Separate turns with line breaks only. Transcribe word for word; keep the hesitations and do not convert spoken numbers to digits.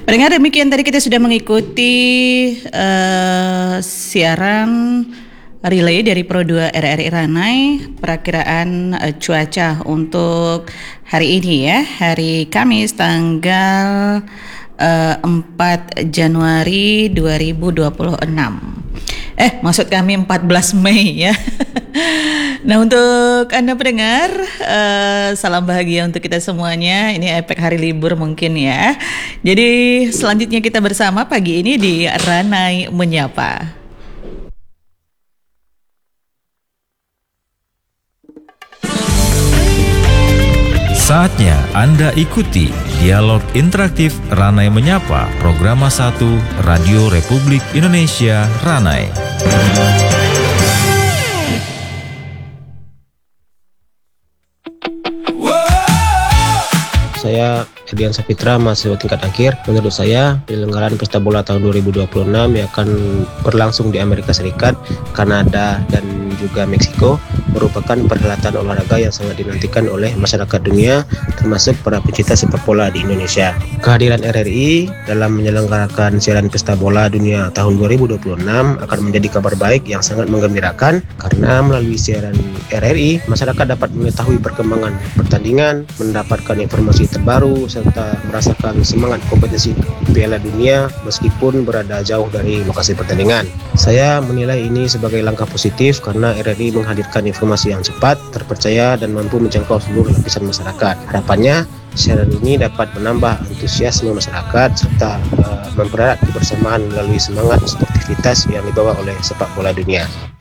Pendengar, demikian tadi kita sudah mengikuti uh, siaran relay dari Pro dua R R I Ranai, perakiraan uh, cuaca untuk hari ini ya, hari Kamis tanggal uh, empat Januari dua ribu dua puluh enam. Eh, maksud kami empat belas Mei ya. Nah, untuk Anda pendengar, uh, salam bahagia untuk kita semuanya. Ini efek hari libur mungkin ya. Jadi selanjutnya kita bersama pagi ini di Ranai Menyapa.
Saatnya Anda ikuti dialog interaktif Ranai Menyapa, Programa satu Radio Republik Indonesia Ranai.
Saya Edian Sapitra, mahasiswa tingkat akhir. Menurut saya, penyelenggaraan Pesta Bola tahun dua ribu dua puluh enam yang akan berlangsung di Amerika Serikat, Kanada, dan juga Meksiko merupakan perhelatan olahraga yang sangat dinantikan oleh masyarakat dunia, termasuk para pecinta sepak bola di Indonesia. Kehadiran R R I dalam menyelenggarakan siaran Pesta Bola Dunia tahun dua ribu dua puluh enam akan menjadi kabar baik yang sangat menggembirakan, karena melalui siaran R R I, masyarakat dapat mengetahui perkembangan pertandingan, mendapatkan informasi terbaru, serta merasakan semangat kompetisi Piala Dunia meskipun berada jauh dari lokasi pertandingan. Saya menilai ini sebagai langkah positif karena R R I menghadirkan informasi yang cepat, terpercaya, dan mampu menjangkau seluruh lapisan masyarakat. Harapannya, siaran ini dapat menambah antusiasme masyarakat serta uh, mempererat kebersamaan melalui semangat sportivitas yang dibawa oleh sepak bola dunia.